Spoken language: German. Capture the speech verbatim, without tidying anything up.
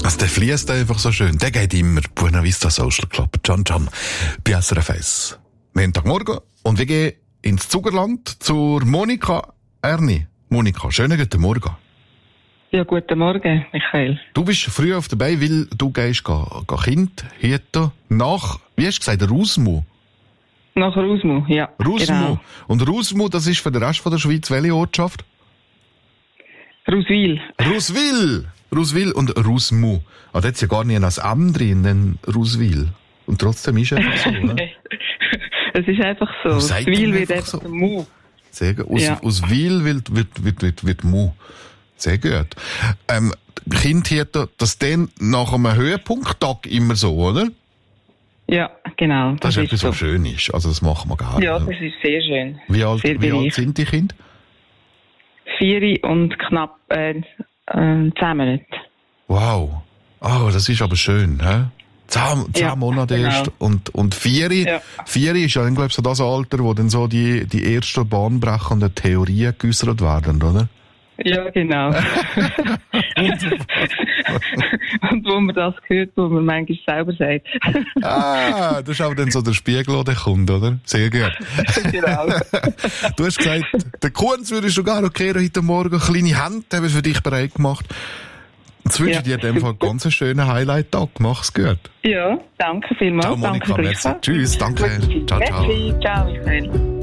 Also der fließt einfach so schön. Der geht immer. Buena Vista Social Club. Can Can. Bei S R F eins. Montagmorgen. Und wir gehen ins Zugerland zur Monika Erni. Monika, schönen guten Morgen. Ja, guten Morgen, Michael. Du bist früh auf dabei, weil du gehst ga, ga Kind hier nach, wie hast du gesagt, Rusmu? Nach Rusmu, ja. Rusmu. Genau. Und Rusmu, das ist für den Rest von der Schweiz welche Ortschaft? Ruswil. Ruswil. Ruswil und Rusmu. Ah, da hat ja gar nicht ein M drin, denn Ruswil. Und trotzdem ist es einfach so, oder? Es ist einfach so. Ruswil wird einfach so. Mu. Sehr gut. Aus, ja. aus Wil wird, wird, wird, wird, wird Mu. Sehr gut. Ähm, Kind hier, das dann nach einem Höhepunkttag immer so, oder? Ja, genau. Das, das ist etwas, so. was schön ist. Also, das machen wir gerne. Ja, das ist sehr schön. Wie alt, sehr wie alt sind die Kinder? Vier und knapp, äh, äh, zehn Monate. Wow. Oh, das ist aber schön, hä? Zehn, zehn ja, Monate genau. erst und, und vier. Ja. Vier ist ja, glaube ich, so das Alter, wo dann so die, die ersten bahnbrechenden Theorien geäussert werden, oder? Ja, genau. Und wo man das hört, wo man manchmal selber sagt. Ah, das ist aber dann so der Spiegel, der kommt, oder? Sehr gut. Genau. Du hast gesagt, der Kunz würde sogar noch kehren heute Morgen. Kleine Hände haben wir für dich bereit gemacht. Jetzt wünsche ich ja. dir in dem Fall ganz einen schönen Highlight-Tag. Mach's gut. Ja, danke vielmals. Ciao, Monika. Danke, merci. Tschüss, danke. Ciao, ciao. Merci. Ciao, Michael.